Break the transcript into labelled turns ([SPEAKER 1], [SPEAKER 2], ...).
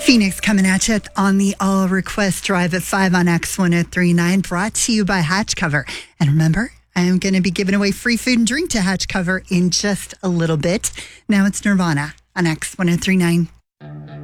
[SPEAKER 1] Phoenix coming at you on the All Request Drive at 5 on X1039, brought to you by Hatch Cover. And remember, I am going to be giving away free food and drink to Hatch Cover in just a little bit. Now it's Nirvana on X1039.